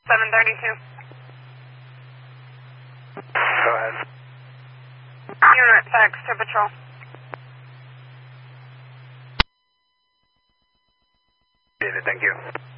732. Go ahead. Unit text to patrol. David, thank you.